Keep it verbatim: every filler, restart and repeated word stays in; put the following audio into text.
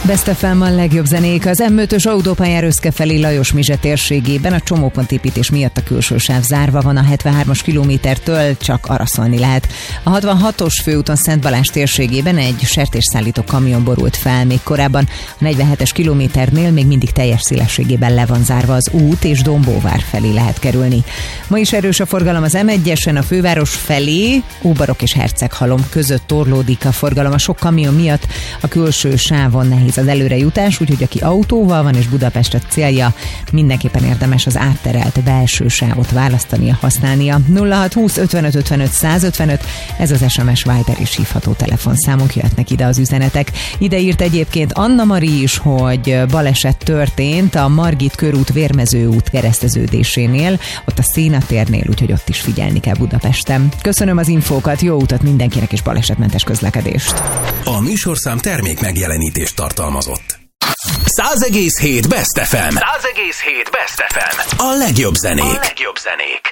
Best ef em a legjobb zenék. Az em ötös autópályán Röszke felé Lajos-Mizse térségében a csomópontépítés miatt a külső sáv zárva van, a hetvenhármas kilométertől csak araszolni lehet. A hatvanhatos főúton Szent Balázs térségében egy sertésszállító kamion borult fel, még korábban a negyvenhetes kilométernél még mindig teljes szélességében le van zárva az út, és Dombóvár felé lehet kerülni. Ma is erős a forgalom az em egyesen, a főváros felé, Óbarok és Herceghalom között torlódik a forgalom a sok kamion miatt, a külső sávon nehéz az előrejutás, úgyhogy aki autóval van és Budapestet célja, mindenképpen érdemes az átterelt belső sávot választania, használnia. nulla hat húsz ötvenöt ötvenöt százötvenöt, ez az es em es, Viber és hívható telefonszámunk, jöhetnek ide az üzenetek. Ide írt egyébként Anna Mari is, hogy baleset történt a Margit körút Vérmező út kereszteződésénél, ott a Szénatérnél, úgyhogy ott is figyelni kell Budapesten. Köszönöm az infókat, jó utat mindenkinek és balesetmentes közlekedést. A műsorszám termék megjelenítést tartalmazott. száz egész hét Best ef em. száz egész hét Best ef em. A legjobb zenék. A legjobb zenék.